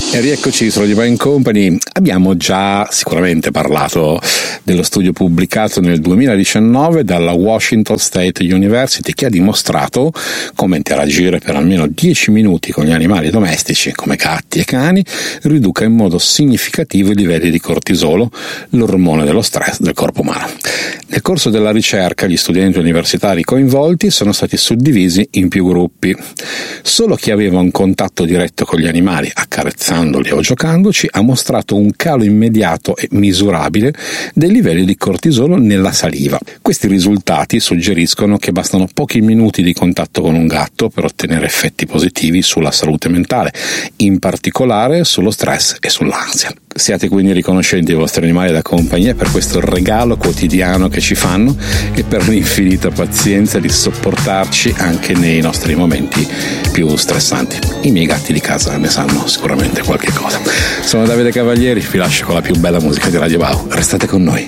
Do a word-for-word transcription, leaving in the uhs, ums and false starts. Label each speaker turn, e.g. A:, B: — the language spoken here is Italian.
A: E rieccoci su Radio Bike Company. Abbiamo già sicuramente parlato dello studio pubblicato nel duemiladiciannove dalla Washington State University, che ha dimostrato come interagire per almeno dieci minuti con gli animali domestici come gatti e cani riduca in modo significativo i livelli di cortisolo, l'ormone dello stress del corpo umano. Nel corso della ricerca gli studenti universitari coinvolti sono stati suddivisi in più gruppi. Solo chi aveva un contatto diretto con gli animali, accarezzandoli o giocandoci, ha mostrato un calo immediato e misurabile dei livelli di cortisolo nella saliva. Questi risultati suggeriscono che bastano pochi minuti di contatto con un gatto per ottenere effetti positivi sulla salute mentale, in particolare sullo stress e sull'ansia. Siate quindi riconoscenti ai vostri animali da compagnia per questo regalo quotidiano che ci fanno e per l'infinita pazienza di sopportarci anche nei nostri momenti più stressanti. I miei gatti di casa ne sanno sicuramente qualche cosa. Sono Davide Cavalieri, vi lascio con la più bella musica di Radio Bau. Restate con noi.